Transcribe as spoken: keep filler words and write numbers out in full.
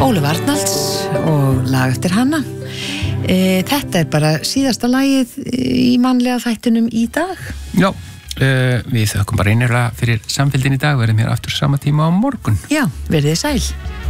Ólöf Arnalds og lag eftir hana. E, þetta er bara síðasta lagið í mannlega þættinum í dag. Já, e, við þökkum bara einherlega fyrir samfélgin í dag, verðum hér aftur sama tíma á morgun. Já, verðið sæl.